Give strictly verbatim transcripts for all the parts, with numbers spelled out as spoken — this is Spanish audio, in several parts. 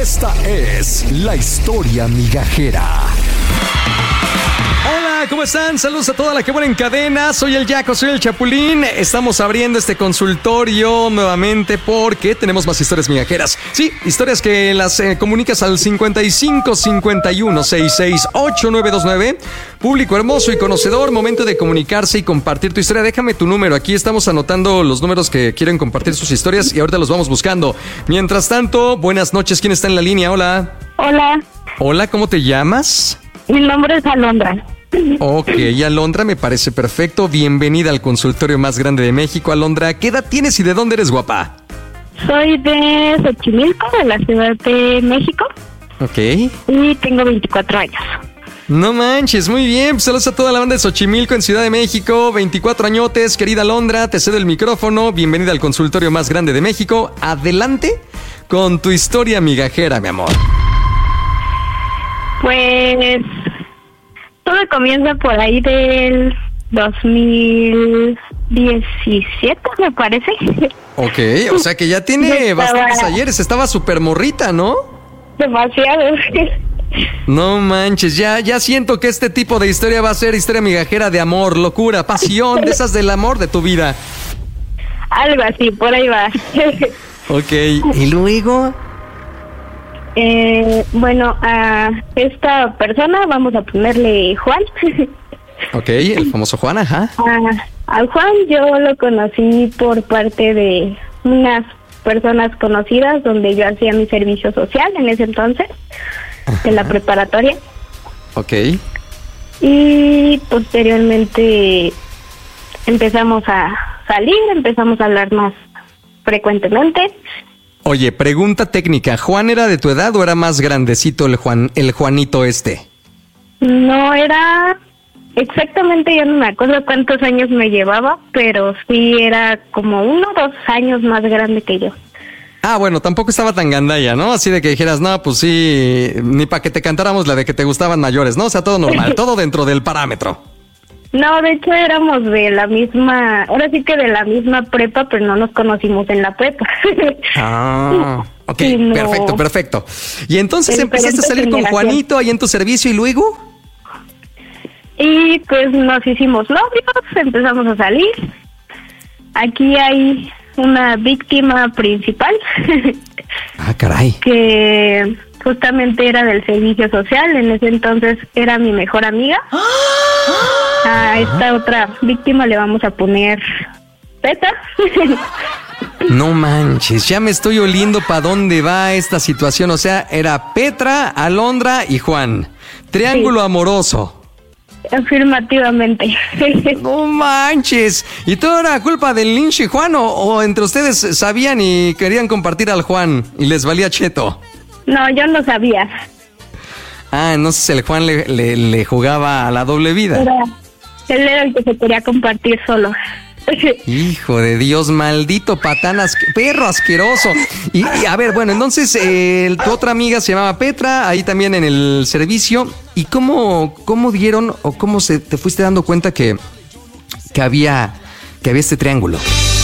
Esta es la historia migajera. Hola, ¿cómo están? Saludos a toda la que buena en cadena. Soy el Jaco, soy el Chapulín. Estamos abriendo este consultorio nuevamente porque tenemos más historias migajeras. Sí, historias que las eh, comunicas al cincuenta y cinco cincuenta y uno sesenta y seis ochenta y nueve veintinueve. Público hermoso y conocedor, momento de comunicarse y compartir tu historia. Déjame tu número. Aquí estamos anotando los números que quieren compartir sus historias y ahorita los vamos buscando. Mientras tanto, buenas noches. ¿Quién está en la línea? Hola. Hola. Hola, ¿cómo te llamas? Mi nombre es Alondra. Ok, Alondra, me parece perfecto. Bienvenida al consultorio más grande de México. Alondra, ¿qué edad tienes y de dónde eres, guapa? Soy de Xochimilco, de la Ciudad de México. Ok. Y tengo veinticuatro años. No manches, muy bien. Pues saludos a toda la banda de Xochimilco en Ciudad de México. veinticuatro añotes, querida Alondra, te cedo el micrófono. Bienvenida al consultorio más grande de México. Adelante con tu historia migajera, mi amor. Pues todo comienza por ahí del dos mil diecisiete, me parece. Ok, o sea que ya tiene Estaba... bastantes ayeres. Estaba súper morrita, ¿no? Demasiado. No manches, ya, ya siento que este tipo de historia va a ser historia migajera de amor, locura, pasión, de esas del amor de tu vida. Algo así, por ahí va. Ok, ¿y luego? Eh, bueno, a esta persona vamos a ponerle Juan. Ok, el famoso Juan, ajá. A, a Juan yo lo conocí por parte de unas personas conocidas donde yo hacía mi servicio social en ese entonces, ajá, de la preparatoria. Ok. Y posteriormente empezamos a salir, empezamos a hablar más frecuentemente. Oye, pregunta técnica, ¿Juan era de tu edad o era más grandecito el Juan, el Juanito este? No era exactamente, yo no me acuerdo cuántos años me llevaba, pero sí era como uno o dos años más grande que yo. Ah, bueno, tampoco estaba tan gandalla, ¿no? Así de que dijeras, no, pues sí, ni para que te cantáramos la de que te gustaban mayores, ¿no? O sea, todo normal, todo dentro del parámetro. No, de hecho éramos de la misma, ahora sí que de la misma prepa, pero no nos conocimos en la prepa. Ah, ok, no, perfecto, perfecto. Y entonces empezaste a salir con Juanito ahí en tu servicio y luego... Y pues nos hicimos novios, empezamos a salir. Aquí hay una víctima principal. Ah, caray. Que justamente era del servicio social, en ese entonces era mi mejor amiga. A esta otra víctima le vamos a poner Petra. No manches, ya me estoy oliendo para dónde va esta situación. O sea, era Petra, Alondra y Juan. Triángulo sí. Amoroso. Afirmativamente. No manches. ¿Y todo era culpa del Lynch y Juan o, o entre ustedes sabían y querían compartir al Juan y les valía cheto? No, yo no sabía. Ah, entonces el Juan le, le, le jugaba a la doble vida. Era, él era el que se quería compartir solo. Hijo de Dios, maldito patán, asque, perro asqueroso. Y, y a ver, bueno, entonces eh, tu otra amiga se llamaba Petra, ahí también en el servicio. ¿Y cómo, cómo dieron o cómo se te fuiste dando cuenta que, que había que había este triángulo?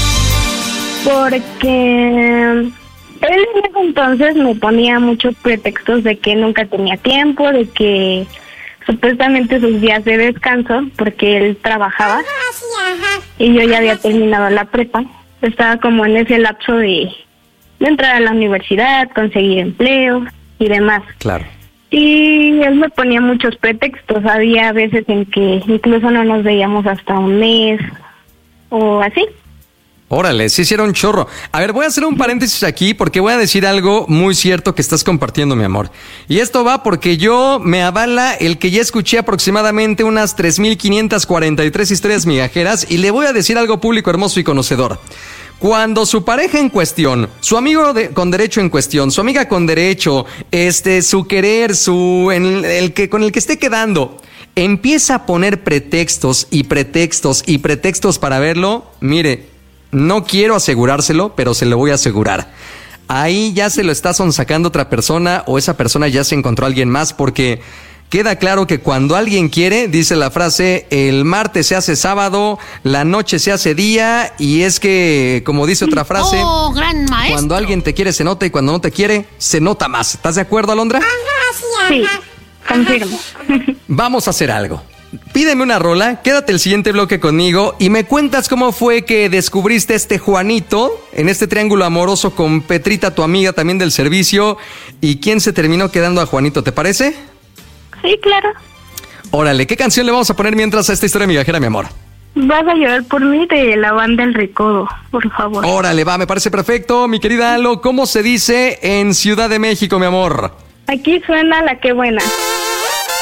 Porque él en ese entonces me ponía muchos pretextos de que nunca tenía tiempo, de que supuestamente sus días de descanso, porque él trabajaba y yo ya había terminado la prepa, estaba como en ese lapso de, de entrar a la universidad, conseguir empleo y demás. Claro. Y él me ponía muchos pretextos, había veces en que incluso no nos veíamos hasta un mes o así. Órale, sí hicieron un chorro. A ver, voy a hacer un paréntesis aquí porque voy a decir algo muy cierto que estás compartiendo, mi amor. Y esto va porque yo me avala el que ya escuché aproximadamente unas tres mil quinientas cuarenta y tres historias migajeras y le voy a decir algo público hermoso y conocedor. Cuando su pareja en cuestión, su amigo de, con derecho en cuestión, su amiga con derecho, este, su querer, su, en, el que, con el que esté quedando, empieza a poner pretextos y pretextos y pretextos para verlo, mire, no quiero asegurárselo, pero se lo voy a asegurar. Ahí ya se lo está sonsacando otra persona o esa persona ya se encontró a alguien más porque Queda claro que cuando alguien quiere, dice la frase, el martes se hace sábado, la noche se hace día, y es que, como dice otra frase, ¡oh, gran maestro! Cuando alguien te quiere se nota y cuando no te quiere se nota más. ¿Estás de acuerdo, Alondra? Sí, confirmo. Vamos a hacer algo. Pídeme una rola, quédate el siguiente bloque conmigo y me cuentas cómo fue que descubriste este Juanito en este triángulo amoroso con Petrita, tu amiga también del servicio, y quién se terminó quedando a Juanito, ¿te parece? Sí, claro. Órale, ¿qué canción le vamos a poner mientras a esta historia migajera, mi amor? Vas a llorar por mí de la banda El Recodo, por favor. Órale, va, me parece perfecto. Mi querida Alo, ¿cómo se dice en Ciudad de México, mi amor? Aquí suena La Qué Buena.